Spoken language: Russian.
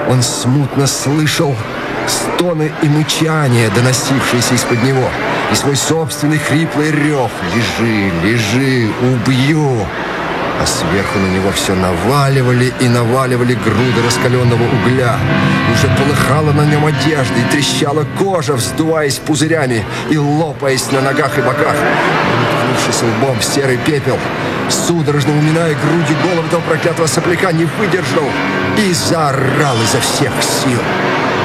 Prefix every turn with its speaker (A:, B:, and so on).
A: Он смутно слышал стоны и мычания, доносившиеся из-под него, и свой собственный хриплый рев: «Лежи, лежи, убью!» А сверху на него все наваливали и наваливали груды раскаленного угля. Уже полыхала на нем одежда и трещала кожа, вздуваясь пузырями и лопаясь на ногах и боках. Он, уткнувшись лбом в серый пепел, судорожно уминая грудью голову этого проклятого сопляка, не выдержал и заорал изо всех сил.